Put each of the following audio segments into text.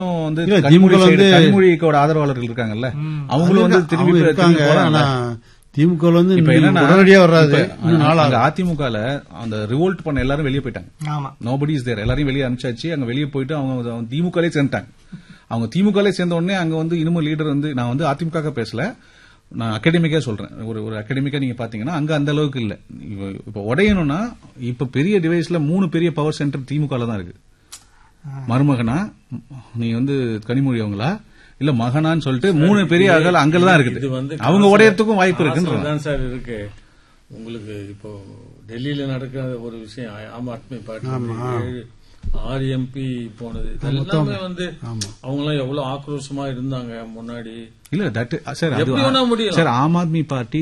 வந்து கனிமொழியோட ஆதரவாளர்கள் இருக்காங்கல்ல, அவங்களும் வந்து திரும்பி இருக்காங்க. ஆனா திமுக வந்து உடனடியா வராது. அதிமுகல அந்த ரிவோல்ட் பண்ண எல்லாரும் வெளியே போயிட்டாங்க. Nobody is there. எல்லாரையும் வெளியே அனுப்பிச்சாச்சு. அங்க வெளியே போயிட்டு அவங்க திமுகலே சேர்ந்துட்டாங்க. அவங்க திமுகலே சேர்ந்த உடனே அங்க வந்து இன்னமும் லீடர் வந்து, நான் வந்து அதிமுக பேசல, நான் அகாடமிக்கா சொல்றேன். ஒரு அகாடமிக்கா நீங்க பாத்தீங்கன்னா அங்க அந்த அளவுக்கு இல்ல. இப்ப உடையணும்னா இப்ப பெரிய டிவைஸ்ல 3 பெரிய பவர் சென்டர் திமுகல தான் இருக்கு. மருமகனா நீ வந்து கனிமொழி அவங்களா இல்ல மகனான்னு சொல்லிட்டு 3 பெரிய அங்கதான் இருக்குது. அவங்க உடையறதுக்கும் வாய்ப்பு இருக்கு. உங்களுக்கு இப்போ டெல்லியில நடக்கிற ஒரு விஷயம், ஆம் ஆத்மி பார்ட்டி 6 MP போனது எல்லாமே வந்து அவங்க எல்லாம் எவ்வளவு ஆக்ரோஷமா இருந்தாங்க முன்னாடி. இல்ல சார் முடியும் சார். ஆம் ஆத்மி பார்ட்டி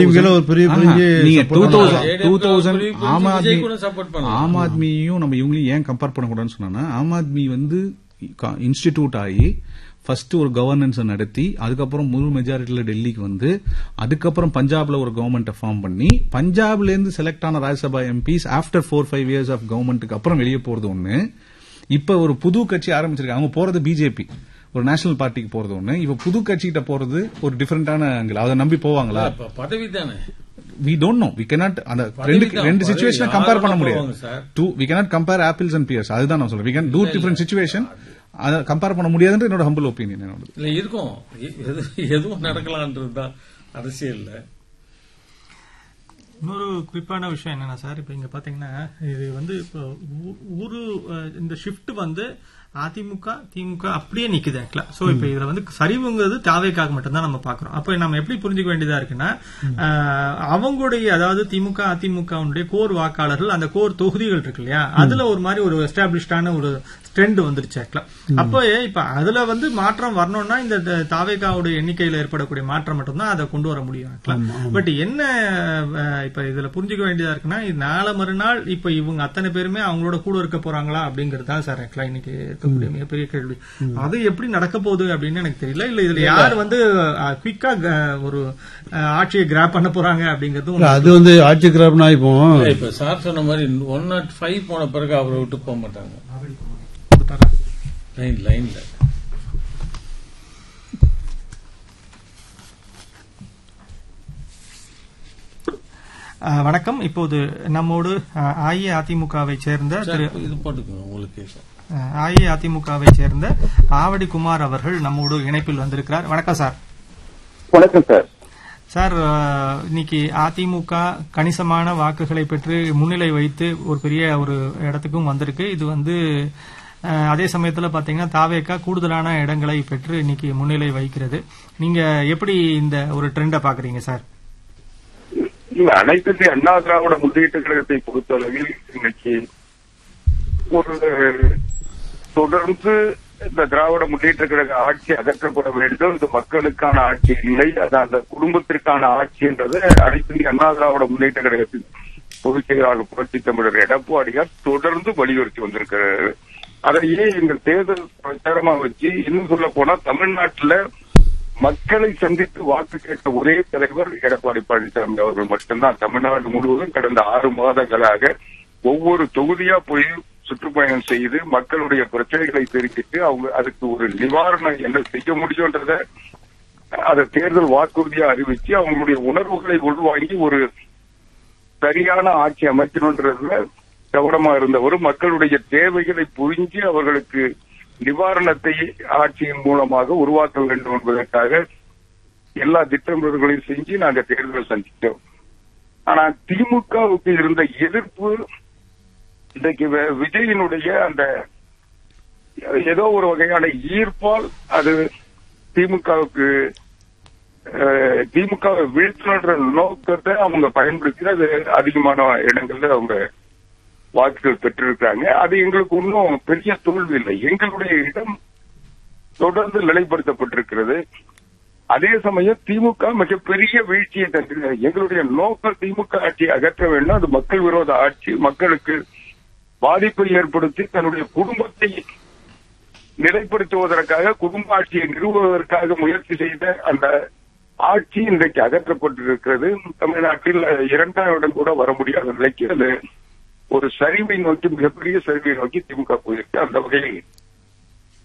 ஆம் ஆத்மியும் நம்ம இவங்களையும் ஏன் கம்பேர் பண்ணக்கூடாதுன்னு சொன்னா, ஆம் ஆத்மி வந்து இன்ஸ்டிடியூட் ஆகி ஃபர்ஸ்ட் ஒரு கவர்னன்ஸ் நடத்தி அதுக்கப்புறம் முழு மெஜாரிட்டியில டெல்லிக்கு வந்து அதுக்கப்புறம் பஞ்சாப்ல ஒரு கவர்மெண்ட் ஃபார்ம் பண்ணி பஞ்சாப்ல இருந்து செலக்ட் ஆன Rajya Sabha MPs after 4-5 years of கவர்மெண்ட்டுக்கு அப்புறம் வெளியே போறது ஒண்ணு. இப்ப ஒரு புது கட்சி ஆரம்பிச்சிருக்காங்க. அவங்க போறது பிஜேபி, ஒரு நேஷனல் பார்ட்டிக்கு போறது ஒண்ணு. இப்ப புது கட்சிகிட்ட போறது ஒரு டிஃபரெண்டான ஆங்கிள். அதை நம்பி போவாங்களா? பதவி தானே. We don't know. We cannot அந்த ரெண்டு சிச்சுவேஷனை கம்பேர் பண்ண முடியாது. We cannot compare apples and pears. அதுதான் நான் சொல்றேன். We can do different situation. அத கம்பேர் பண்ண முடியாதுன்ற என்னோட ஹம்பிள் ஒப்பீனியன். இல்ல இருக்கும், எதுவும் நடக்கலாம்ன்றதுதான் அரசியல். இன்னொரு குறிப்பான விஷயம் என்னன்னா சார், இப்ப இங்க பாத்தீங்கன்னா இது வந்து இப்போ இந்த ஷிஃப்ட் வந்து அதிமுக திமுக அப்படியே நிக்குது ஆக்சுவலா. சோ இப்ப இதுல வந்து சரிவுங்கிறது தாவேக்காக மட்டும்தான் நம்ம பாக்குறோம். அப்ப நம்ம எப்படி புரிஞ்சுக்க வேண்டியதா இருக்குன்னா, அவங்களுடைய அதாவது திமுக அதிமுக கோர் வாக்காளர்கள் அந்த கோர் தொகுதிகள் இருக்கு இல்லையா, அதுல ஒரு மாதிரி ஒரு எஸ்டாப்ளிஷ்டான ஒரு ட்ரெண்ட் வந்துருச்சு ஆக்சுவலா. அப்ப இப்ப அதுல வந்து மாற்றம் வரணும்னா இந்த தாவேக்காவுடைய எண்ணிக்கையில ஏற்படக்கூடிய மாற்றம் மட்டும்தான் அதை கொண்டு வர முடியும் ஆக்சுவலா. பட் என்ன இப்ப இதுல புரிஞ்சுக்க வேண்டியதா இருக்குன்னா, நாளை மறுநாள் இப்ப இவங்க அத்தனை பேருமே அவங்களோட கூட இருக்க போறாங்களா அப்படிங்கறதா சார் ஆக்சுவலா இன்னைக்கு இருக்கக்கூடிய மிகப்பெரிய கேள்வி. அது எப்படி நடக்க போகுது அப்படின்னு எனக்கு தெரியல. இல்ல இதுல யார் வந்து குயிக்கா ஒரு ஆட்சியை கிராப் பண்ண போறாங்க அப்படிங்கறது, அது வந்து ஆட்சி கிராப்னா இப்ப சார் சொன்ன மாதிரி 105 போன பிறகு அவரை விட்டு போக மாட்டாங்க லைன்ல. வணக்கம். இப்போது நம்மோடு அஇஅதிமுகவை சேர்ந்த அஇஅதிமுகவை சேர்ந்த ஆவடி குமார் அவர்கள் நம்மோடு இணைப்பில் வந்திருக்கிறார். வணக்கம் சார். வணக்கம் சார். சார், இன்னைக்கு அதிமுக கணிசமான வாக்குகளை பெற்று முன்னிலை வைத்து ஒரு பெரிய ஒரு இடத்துக்கும் வந்திருக்கு. இது வந்து அதே சமயத்துல பாத்தீங்கன்னா தாவேக்கா கூடுதலான இடங்களை பெற்று இன்னைக்கு முன்னிலை வைக்கிறது. நீங்க எப்படி இந்த ஒரு ட்ரெண்ட பாக்குறீங்க சார்? அனைத்து அண்ணா திராவிட முன்னேற்ற கழகத்தை பொறுத்தளவில் இன்னைக்கு ஒரு தொடர்ந்து இந்த திராவிட முன்னேற்ற கழக ஆட்சி அகற்றப்பட வேண்டும். இது மக்களுக்கான ஆட்சி இல்லை, அது அந்த குடும்பத்திற்கான ஆட்சி என்றது அனைத்து அண்ணா திராவிட முன்னேற்ற கழகத்தின் பொதுச் செயலாளர் புரட்சி தமிழர் எடப்பாடியார் தொடர்ந்து வலியுறுத்தி வந்திருக்கிறார். அதையே எங்கள் தேர்தல் பிரச்சாரமா வச்சு, இன்னும் சொல்ல போனா தமிழ்நாட்டில் மக்களை சந்தித்து வாக்கு கேட்ட ஒரே தலைவர் எடப்பாடி பழனிசாமி அவர்கள் மட்டும்தான். தமிழ்நாடு முழுவதும் கடந்த 6 மாதங்களாக ஒவ்வொரு தொகுதியா போய் சுற்றுப்பயணம் செய்து மக்களுடைய பிரச்சனைகளை தெரிவித்து அவங்க அதுக்கு ஒரு நிவாரணம் என்ன செய்ய முடியும்ன்றத அதை தேர்தல் வாக்குறுதியா அறிவிச்சு அவங்களுடைய உணர்வுகளை உள்வாங்கி ஒரு சரியான ஆட்சி அமைக்கணும்ன்றதுல கவனமா இருந்தவர். மக்களுடைய தேவைகளை புரிஞ்சு அவர்களுக்கு நிவாரணத்தை ஆட்சியின் மூலமாக உருவாக்க வேண்டும் என்பதற்காக எல்லா திட்டங்களையும் செஞ்சு நாங்க தேர்தலை சந்தித்தோம். ஆனா திமுகவுக்கு இருந்த எதிர்ப்பு இன்றைக்கு விஜயினுடைய அந்த ஏதோ ஒரு வகையான ஈர்ப்பால் அது திமுகவுக்கு வீழ்த்தணுன்ற நோக்கத்தை அவங்க பயன்படுத்தி அது அதிகமான இடங்கள்ல அவங்க வாக்குகள் பெற்றிருக்காங்க. அது எங்களுக்கு ஒன்றும் பெரிய தோல்வி இல்லை. எங்களுடைய இடம் தொடர்ந்து நிலைப்படுத்தப்பட்டிருக்கிறது. அதே சமயம் திமுக மிகப்பெரிய வீழ்ச்சியை தந்திருக்கிறது. எங்களுடைய நோக்கம் திமுக ஆட்சியை அகற்ற வேண்டும். அது மக்கள் விரோத ஆட்சி, மக்களுக்கு பாதிப்பை ஏற்படுத்தி தன்னுடைய குடும்பத்தை நிலைப்படுத்துவதற்காக குடும்ப ஆட்சியை நிறுவுவதற்காக முயற்சி செய்த அந்த ஆட்சி இன்றைக்கு அகற்றப்பட்டிருக்கிறது. தமிழ்நாட்டில் 2ஆம் இடம் கூட வர முடியாத நிலைக்கு அது ஒரு சரிவை நோக்கி, மிகப்பெரிய சரிவை நோக்கி திமுக போயிருக்கு. அந்த வகையில்